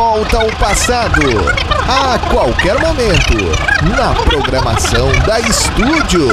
volta ao passado, a qualquer momento, na programação da Estúdio.